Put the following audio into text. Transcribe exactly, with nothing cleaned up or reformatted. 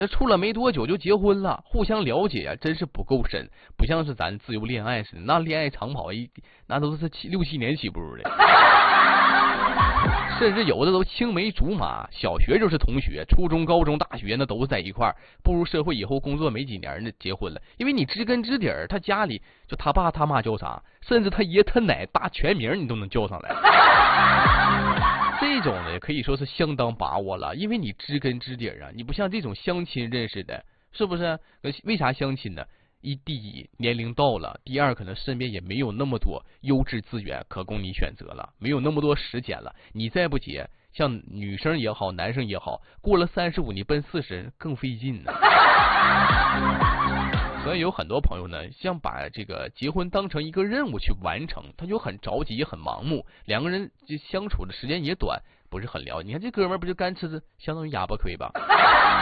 那处了没多久就结婚了，互相了解啊，真是不够深，不像是咱自由恋爱似的，那恋爱长跑一那都是七六七年起步的，甚至有的都青梅竹马，小学就是同学，初中、高中、大学那都是在一块儿，步入社会以后工作没几年呢结婚了，因为你知根知底儿，他家里就他爸他妈叫啥，甚至他爷他奶大全名你都能叫上来。这种呢可以说是相当把握了，因为你知根知底啊，你不像这种相亲认识的，是不是？为啥相亲呢？一第一年龄到了，第二可能身边也没有那么多优质资源可供你选择了，没有那么多时间了。你再不结，像女生也好，男生也好，过了三十五你奔四十更费劲呢。所以有很多朋友呢，像把这个结婚当成一个任务去完成，他就很着急，也很盲目。两个人就相处的时间也短，不是很了解。你看这哥们儿不就干吃，相当于哑巴亏吧？